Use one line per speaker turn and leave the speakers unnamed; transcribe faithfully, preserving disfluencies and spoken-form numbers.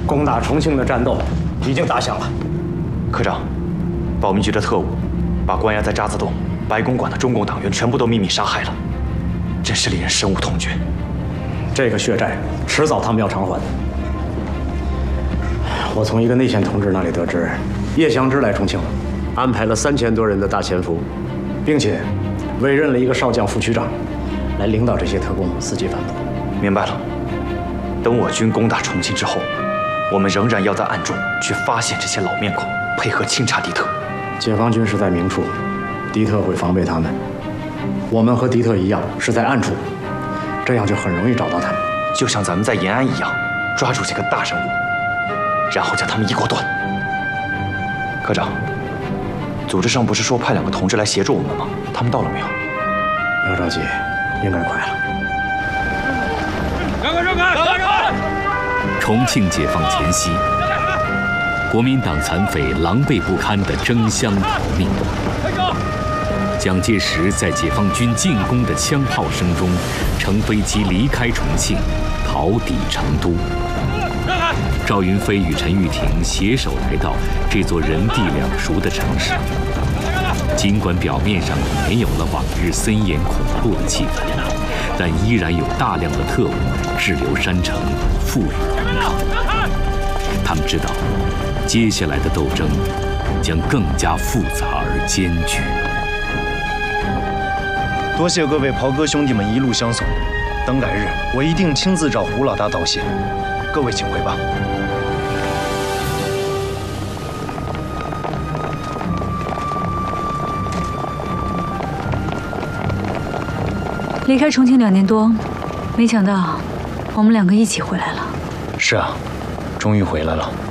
攻打重庆的战斗已经打响了。
科长，保密局的特务把关押在渣滓洞、白公馆的中共党员全部都秘密杀害了，真是令人深恶痛绝。
这个血债迟早他们要偿还。我从一个内线同志那里得知，叶祥之来重庆了，安排了三千多人的大潜伏，并且委任了一个少将副区长来领导这些特工伺机反扑。
明白了。等我军攻打重庆之后，我们仍然要在暗中去发现这些老面孔，配合清查敌特。
解放军是在明处，敌特会防备他们；我们和敌特一样是在暗处，这样就很容易找到他们。
就像咱们在延安一样，抓住几个大人物，然后将他们一锅端。科长，组织上不是说派两个同志来协助我们吗？他们到了没有？
不要着急，应该快了。
让开！让开！让开！
重庆解放前夕，国民党残匪狼狈不堪地争相逃命。蒋介石在解放军进攻的枪炮声中，乘飞机离开重庆，逃抵成都。赵云飞与陈玉婷携手来到这座人地两熟的城市。尽管表面上没有了往日森严恐怖的气氛，但依然有大量的特务滞留山城，负隅顽抗。他们知道，接下来的斗争将更加复杂而艰巨。
多谢各位袍哥兄弟们一路相送，等改日我一定亲自找胡老大道谢。各位请回吧。
离开重庆两年多，没想到我们两个一起回来了。
是啊，终于回来了。